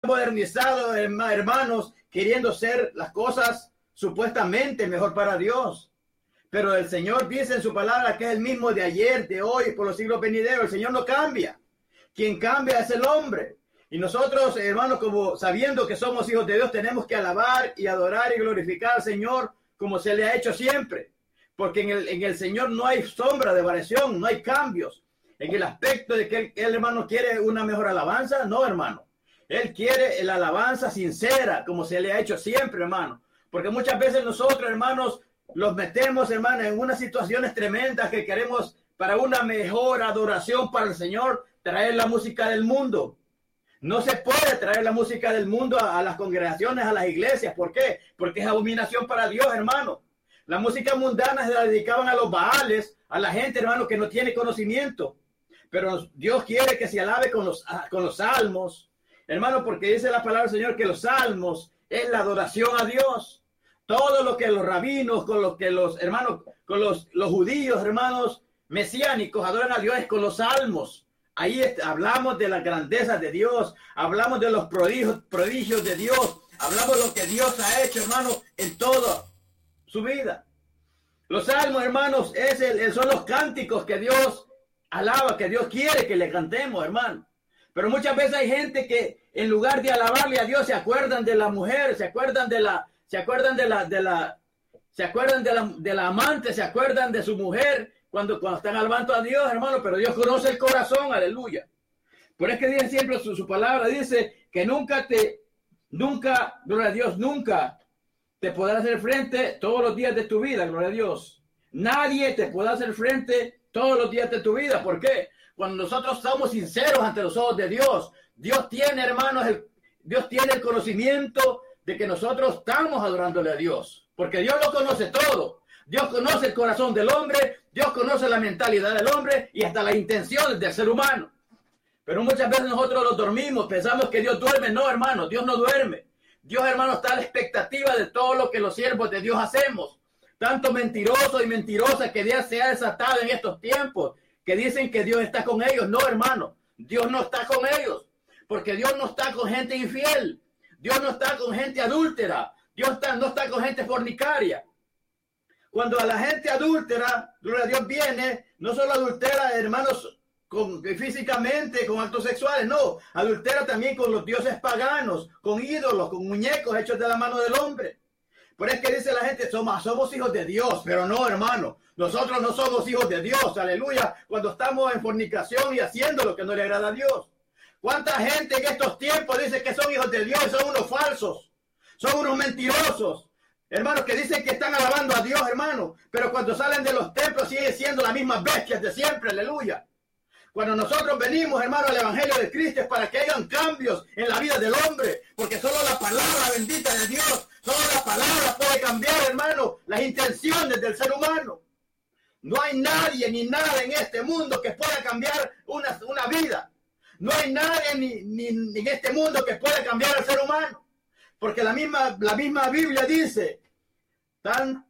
modernizado, hermanos, queriendo ser las cosas supuestamente mejor para Dios. Pero el Señor dice en su palabra que es el mismo de ayer, de hoy, por los siglos venideros. El Señor no cambia. Quien cambia es el hombre. Y nosotros, hermanos, como sabiendo que somos hijos de Dios, tenemos que alabar y adorar y glorificar al Señor como se le ha hecho siempre. Porque en el Señor no hay sombra de variación, no hay cambios. En el aspecto de que el hermano quiere una mejor alabanza, no, hermano. Él quiere la alabanza sincera, como se le ha hecho siempre, hermano. Porque muchas veces nosotros, hermanos, los metemos, hermano, en unas situaciones tremendas que queremos para una mejor adoración para el Señor, traer la música del mundo. No se puede traer la música del mundo a las congregaciones, a las iglesias. ¿Por qué? Porque es abominación para Dios, hermano. La música mundana se la dedicaban a los baales, a la gente, hermano, que no tiene conocimiento. Pero Dios quiere que se alabe con los salmos, hermano, porque dice la palabra del Señor que los salmos es la adoración a Dios. Todo lo que los rabinos, con lo que los hermanos, con los judíos, hermanos mesiánicos adoran a Dios es con los salmos. Ahí hablamos de las grandezas de Dios, hablamos de los prodigios de Dios, hablamos de lo que Dios ha hecho, hermano, en toda su vida. Los salmos, hermanos, son los cánticos que Dios alaba, que Dios quiere que le cantemos, hermano. Pero muchas veces hay gente que en lugar de alabarle a Dios se acuerdan de la mujer, se acuerdan de la amante, se acuerdan de su mujer cuando están alabando a Dios, hermano. Pero Dios conoce el corazón, aleluya. Por eso que dice siempre su palabra, dice que nunca, gloria a Dios, nunca te podrás hacer frente todos los días de tu vida, gloria a Dios. Nadie te podrá hacer frente todos los días de tu vida. ¿Por qué? Cuando nosotros somos sinceros ante los ojos de Dios, Dios tiene, hermanos, Dios tiene el conocimiento de que nosotros estamos adorándole a Dios. Porque Dios lo conoce todo. Dios conoce el corazón del hombre, Dios conoce la mentalidad del hombre y hasta las intenciones del ser humano. Pero muchas veces nosotros los dormimos, pensamos que Dios duerme. No, hermano, Dios no duerme. Dios, hermano, está a la expectativa de todo lo que los siervos de Dios hacemos. Tanto mentirosos y mentirosas que Dios se ha desatado en estos tiempos, que dicen que Dios está con ellos. No, hermano, Dios no está con ellos, porque Dios no está con gente infiel. Dios no está con gente adúltera. Dios no está con gente fornicaria. Cuando a la gente adúltera, gloria a Dios, viene, no solo adultera, hermanos, físicamente, con actos sexuales, no, adultera también con los dioses paganos, con ídolos, con muñecos hechos de la mano del hombre. Por eso es que dice la gente, somos hijos de Dios, pero no, hermano, nosotros no somos hijos de Dios, aleluya, cuando estamos en fornicación y haciendo lo que no le agrada a Dios. ¿Cuánta gente en estos tiempos dice que son hijos de Dios y son unos falsos, son unos mentirosos? Hermanos, que dicen que están alabando a Dios, hermano, pero cuando salen de los templos siguen siendo las mismas bestias de siempre, aleluya. Cuando nosotros venimos, hermano, al Evangelio de Cristo es para que hayan cambios en la vida del hombre, porque solo la palabra bendita de Dios, solo la palabra puede cambiar, hermano, las intenciones del ser humano. No hay nadie ni nada en este mundo que pueda cambiar una vida. No hay nadie ni en este mundo que pueda cambiar al ser humano. Porque la misma Biblia dice, tan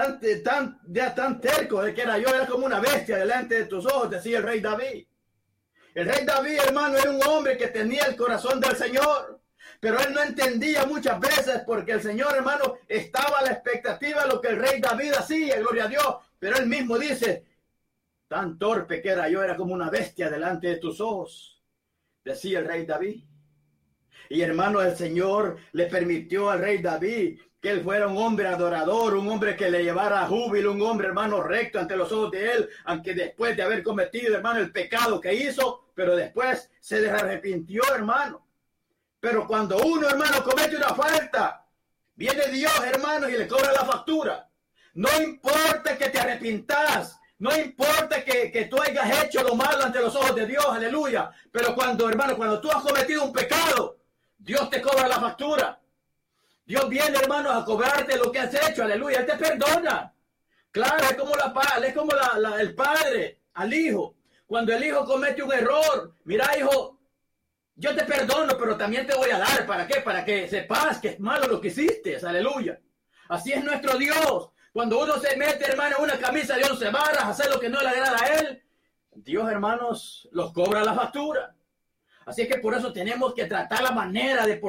terco de que era como una bestia delante de tus ojos, decía el rey David. El rey David, hermano, era un hombre que tenía el corazón del Señor, pero él no entendía muchas veces porque el Señor, hermano, estaba a la expectativa de lo que el rey David hacía, gloria a Dios, pero él mismo dice, tan torpe que era como una bestia delante de tus ojos, decía el rey David. Y hermano, el Señor le permitió al rey David que él fuera un hombre adorador, un hombre que le llevara júbilo, un hombre, hermano, recto ante los ojos de él, aunque después de haber cometido, hermano, el pecado que hizo, pero después se arrepintió, hermano. Pero cuando uno, hermano, comete una falta, viene Dios, hermano, y le cobra la factura. No importa que te arrepintas, no importa que tú hayas hecho lo malo ante los ojos de Dios, aleluya. Pero cuando, hermano, cuando tú has cometido un pecado, Dios te cobra la factura. Dios viene, hermanos, a cobrarte lo que has hecho, aleluya. Él te perdona. Claro, es como el padre al hijo. Cuando el hijo comete un error, mira, hijo, yo te perdono, pero también te voy a dar. ¿Para qué? Para que sepas que es malo lo que hiciste, aleluya. Así es nuestro Dios. Cuando uno se mete, hermano, en una camisa de 11 varas a hacer lo que no le agrada a él, Dios, hermanos, los cobra la factura. Así es que por eso tenemos que tratar la manera de